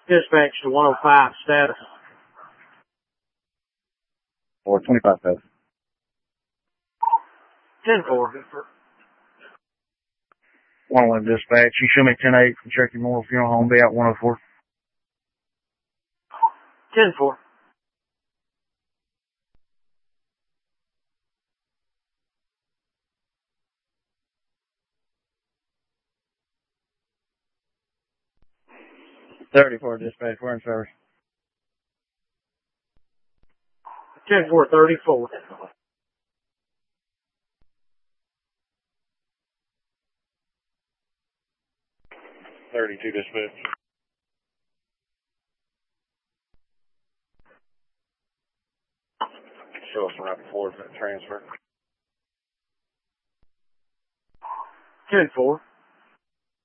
Dispatch to 105 status. 425 status. 10-4. 111 dispatch. You show me 10-8 from Cherokee Memorial Funeral Home. Be out 104. 10-4. 34 dispatch. We're in service. 10-4, 34. 32 dispatch. Show us right before transfer. 10-4.